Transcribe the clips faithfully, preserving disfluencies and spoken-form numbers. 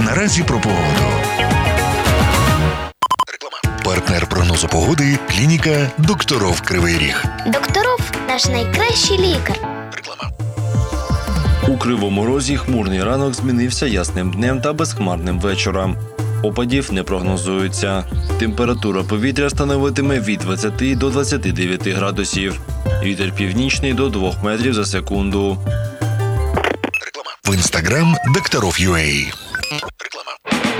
Наразі про погоду. Реклама. Партнер прогнозу погоди – клініка «Докторов Кривий Ріг». Докторов – наш найкращий лікар. Реклама. У Кривому Розі хмурний ранок змінився ясним днем та безхмарним вечором. Опадів не прогнозується. Температура повітря становитиме від двадцяти до двадцяти дев'яти градусів. Вітер північний до двох метрів за секунду. Реклама. В інстаграм Докторов.ua. Реклама.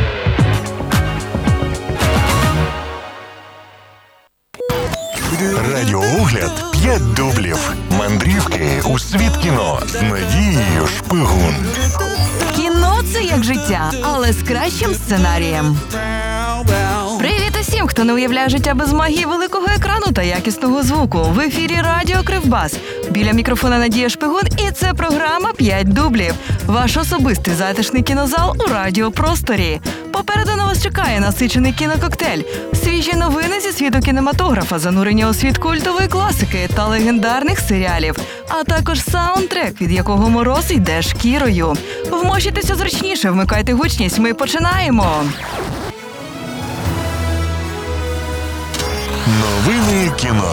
Радіоогляд «П'ять дублів». Мандрівки у світ кіно з Надією Шпигун. Кіно – це як життя, але з кращим сценарієм. Привіт усім, хто не уявляє життя без магії великого екрану та якісного звуку. В ефірі Радіо Кривбас. Біля мікрофона Надія Шпигун, і це програма «П'ять дублів». Ваш особистий затишний кінозал у радіопросторі. Попереду на вас чекає насичений кінококтейль, свіжі новини зі світу кінематографа, занурення у світ культової класики та легендарних серіалів, а також саундтрек, від якого мороз йде шкірою. Вмощуйтеся зручніше, вмикайте гучність, ми починаємо! Новини кіно.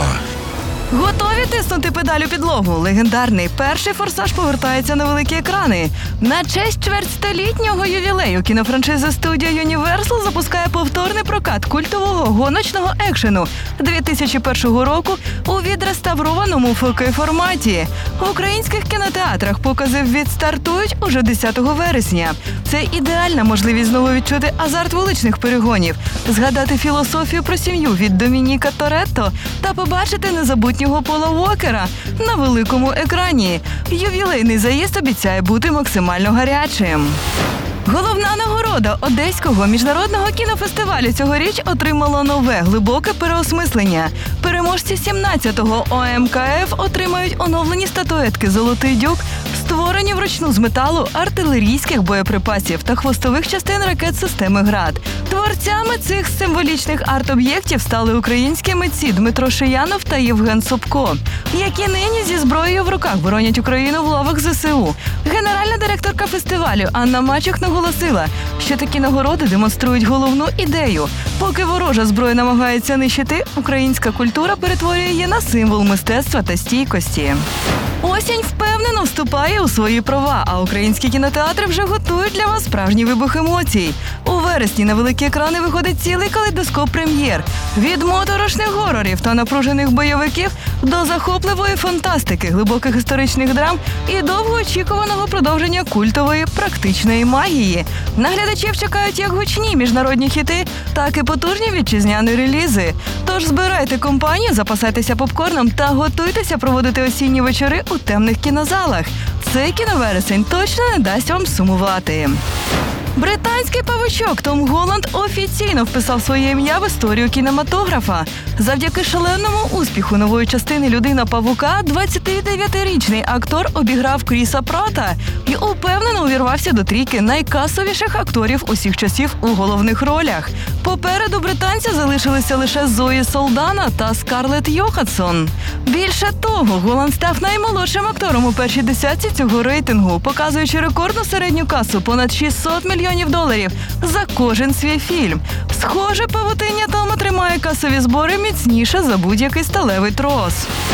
Готові тиснути педаль у підлогу? Легендарний перший «Форсаж» повертається на великі екрани. На честь чвертьстолітнього ювілею кінофраншиза студія Universal запускає повторний прокат культового гоночного екшену дві тисячі першого року у відреставрованому фо ке-форматі. В українських кінотеатрах покази відстартують уже десятого вересня. Це ідеальна можливість знову відчути азарт вуличних перегонів, згадати філософію про сім'ю від Домініка Торетто та побачити незабутнього Пола Уокера на великому екрані. Ювілейний заїзд обіцяє бути максимально гарячим. Головна нагорода Одеського міжнародного кінофестивалю цьогоріч отримала нове глибоке переосмислення. Переможці сімнадцятого о ем ка еф отримають оновлені статуетки «Золотий дюк», створені вручну з металу, артилерійських боєприпасів та хвостових частин ракет системи «Град». Творцями цих символічних арт-об'єктів стали українські митці Дмитро Шиянов та Євген Собко, які нині зі зброєю в руках боронять Україну в лавах зе се у. Генеральна директорка фестивалю Анна Мачух наголосила, що такі нагороди демонструють головну ідею. Поки ворожа зброя намагається нищити, українська культура перетворює її на символ мистецтва та стійкості. Осінь впевнено вступає у свої права, а українські кінотеатри вже готують для вас справжній вибух емоцій. У вересні на великі екрани виходить цілий калейдоскоп прем'єр. Від моторошних горорів та напружених бойовиків до захопливої фантастики, глибоких історичних драм і довгоочікуваного продовження культової практичної магії. На глядачів чекають як гучні міжнародні хіти, так і потужні вітчизняні релізи. Тож збирайте компанію, запасайтеся попкорном та готуйтеся проводити осінні вечори у темних кінозалах. Цей кіновересень точно не дасть вам сумувати. Британський павучок Том Голланд офіційно вписав своє ім'я в історію кінематографа. Завдяки шаленому успіху нової частини «Людина-павука» двадцятидев'ятирічний актор обіграв Кріса Пратта і упевнено увірвався до трійки найкасовіших акторів усіх часів у головних ролях. Попереду британця залишилися лише Зої Солдана та Скарлетт Йоханссон. Більше того, Голланд став наймолодшим актором у першій десятці цього рейтингу, показуючи рекордну середню касу понад шістсот мільйонів доларів за кожен свій фільм. Схоже, павутиння Тома тримає касові збори міцніше за будь-який сталевий трос.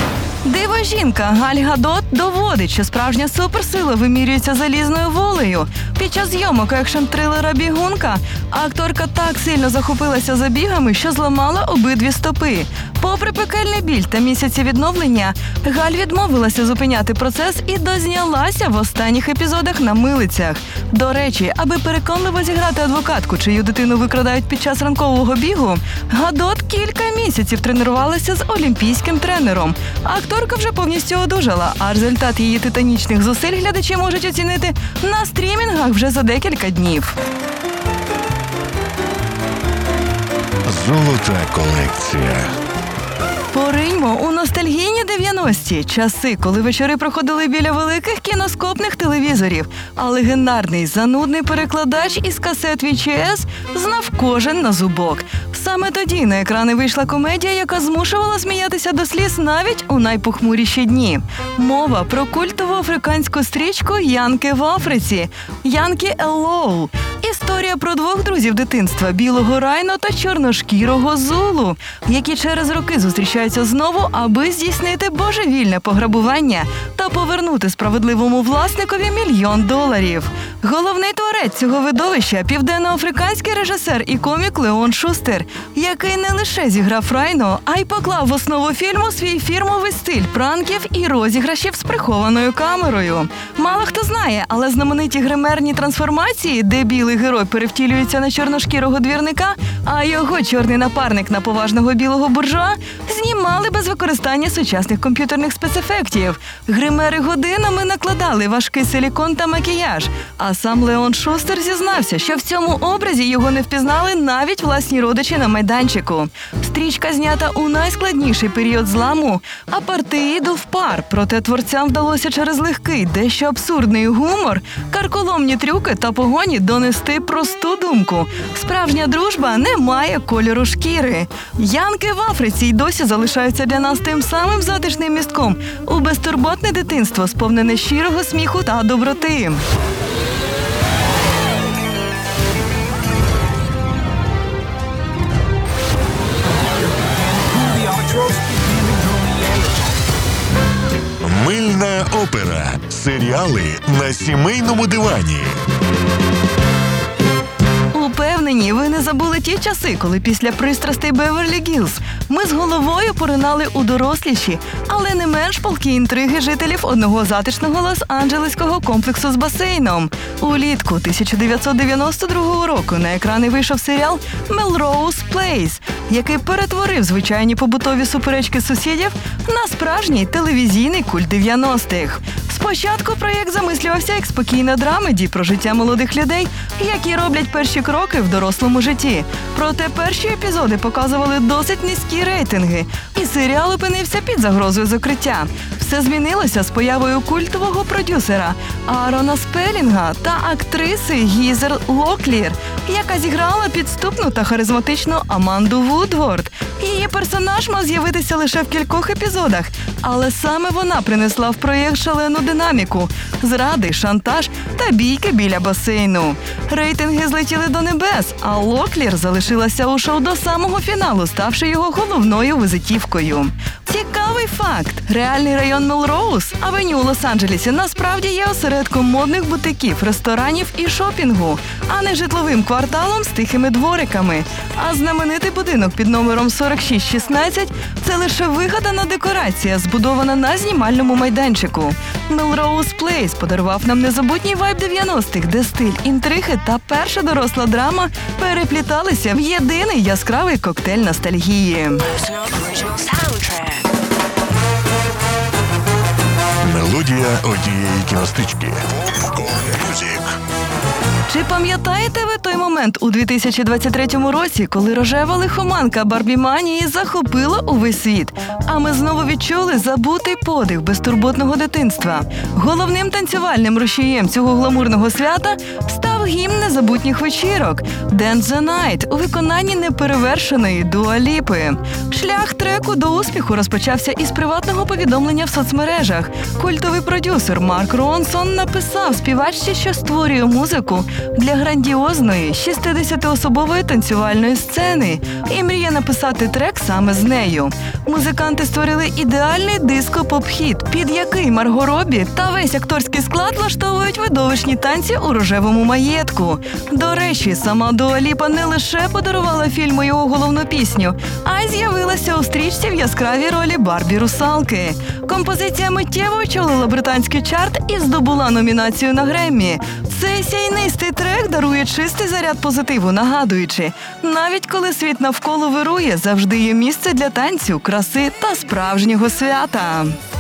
Диво-жінка Галь Гадот доводить, що справжня суперсила вимірюється залізною волею. Під час зйомок екшн-трилера «Бігунка» акторка так сильно захопилася забігами, що зламала обидві стопи. Попри пекельний біль та місяці відновлення, Галь відмовилася зупиняти процес і дознялася в останніх епізодах на милицях. До речі, аби переконливо зіграти адвокатку, чию дитину викрадають під час ранкового бігу, Гадот кілька місяців тренувалася з олімпійським тренером. Акторка вже повністю одужала, а результат її титанічних зусиль глядачі можуть оцінити на стрімінгах вже за декілька днів. Золота колекція. Пориньмо у ностальгійні дев'яності, часи, коли вечори проходили біля великих кіноскопних телевізорів, а легендарний занудний перекладач із касет ві ейч ес знав кожен на зубок. Саме тоді на екрани вийшла комедія, яка змушувала сміятися до сліз навіть у найпохмуріші дні. Мова про культову африканську стрічку «Янки в Африці» – «Янки Еллоу». Історія Історія про двох друзів дитинства – білого Райно та чорношкірого Зулу, які через роки зустрічаються знову, аби здійснити божевільне пограбування та повернути справедливому власникові мільйон доларів. Головний творець цього видовища – південноафриканський режисер і комік Леон Шустер, який не лише зіграв Райно, а й поклав в основу фільму свій фірмовий стиль пранків і розіграшів з прихованою камерою. Мало хто знає, але знамениті гримерні трансформації, де білий герой перевтілюється на чорношкірого двірника, а його чорний напарник на поважного білого буржуа, знімали без використання сучасних комп'ютерних спецефектів. Гримери годинами накладали важкий силікон та макіяж, а сам Леон Шустер зізнався, що в цьому образі його не впізнали навіть власні родичі на майданчику. Стрічка знята у найскладніший період зламу апартеїду в пар, проте творцям вдалося через легкий, дещо абсурдний гумор, карколомні трюки та погоні донести просту думку. Справжня дружба не має кольору шкіри. Янки в Африці й досі залишаються для нас тим самим затишним містком у безтурботне дитинство, сповнене щирого сміху та доброти. Мильна опера. Серіали на сімейному дивані. Упевнені, ви не забули ті часи, коли після пристрастей Беверлі Гілз ми з головою поринали у доросліші, але не менш палкі інтриги жителів одного затишного лос-анджелеського комплексу з басейном. Улітку тисяча дев'ятсот дев'яносто другого року на екрани вийшов серіал «Melrose Place», який перетворив звичайні побутові суперечки сусідів на справжній телевізійний культ дев'яностих. Спочатку проєкт замислювався як спокійна драмеді про життя молодих людей, які роблять перші кроки в дорослому житті. Проте перші епізоди показували досить низькі рейтинги, і серіал опинився під загрозою закриття. Все змінилося з появою культового продюсера Аарона Спелінга та актриси Гізер Локлір, яка зіграла підступну та харизматичну Аманду Вудворд. Її персонаж мав з'явитися лише в кількох епізодах, але саме вона принесла в проєкт шалену динаміку, зради, шантаж та бійки біля басейну. Рейтинги злетіли до небес, а Локлір залишилася у шоу до самого фіналу, ставши його головною визитівкою. Цікавий факт. Реальний район Мелроуз, авеню у Лос-Анджелесі, насправді є осередком модних бутиків, ресторанів і шопінгу, а не житловим кварталом з тихими двориками. А знаменитий будинок під номером сорок шість шістнадцять – це лише вигадана декорація, збудована на знімальному майданчику. Melrose Place подарував нам незабутній вайб дев'яностих, де стиль, інтриги та перша доросла драма перепліталися в єдиний яскравий коктейль ностальгії. Мелодія однієї кіностички. Чи пам'ятаєте ви той момент у дві тисячі двадцять третьому році, коли рожева лихоманка Барбі-манії захопила увесь світ, а ми знову відчули забутий подих безтурботного дитинства? Головним танцювальним рушієм цього гламурного свята став гімн незабутніх вечірок «Dance the Night» у виконанні неперевершеної Дуа Ліпи. Шлях треку до успіху розпочався із приватного повідомлення в соцмережах. Культовий продюсер Марк Ронсон написав співачці, що створює музику для грандіозної шістдесятиособової танцювальної сцени і мріє написати трек саме з нею. Музиканти створили ідеальний диско-поп-хіт, під який Марго Робі та весь акторський склад влаштовують видовищні танці у рожевому маєтку. До речі, сама Дуа Ліпа не лише подарувала фільму його головну пісню, а й з'явилася у стрічці в яскравій ролі Барбі-русалки. Композиція миттєво очолила британський чарт і здобула номінацію на Греммі. Цей сяйнистий трек дарує чистий заряд позитиву, нагадуючи, навіть коли світ навколо вирує, завжди є місце для танцю, краси та справжнього свята.